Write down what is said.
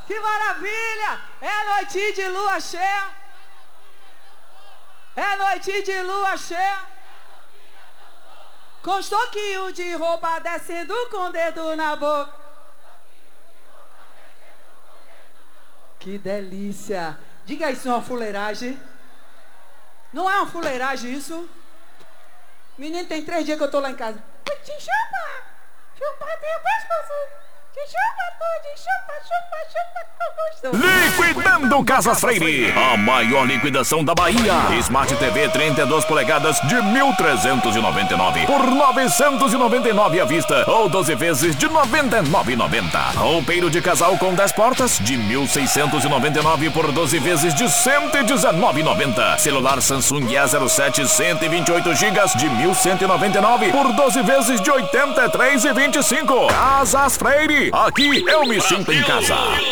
Que maravilha! É noite de lua cheia. É noite de lua cheia. Com estoquinho de roupa descendo com o dedo na boca. Que delícia! Diga isso, é uma fuleiragem? Não é uma fuleiragem isso? Menino, tem 3 dias que eu tô lá em casa. Te chupa! Chupa teu pescoço! Te chupa tudo! Chupa, chupa, chupa! Liquidando Casas Freire, a maior liquidação da Bahia. Smart TV 32 polegadas de 1.399 por 999 à vista ou 12 vezes de 99,90. Roupeiro de casal com 10 portas de 1.699 por 12 vezes de 119,90. Celular Samsung A07 128 GB de 1.199 por 12 vezes de 83,25. Casas Freire, aqui eu me sinto em casa.